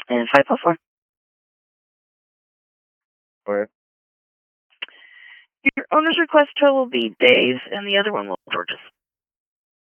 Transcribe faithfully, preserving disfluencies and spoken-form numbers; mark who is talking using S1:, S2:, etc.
S1: And five plus four.
S2: Okay.
S1: Your owner's request total will be Dave, and the other one will be George's.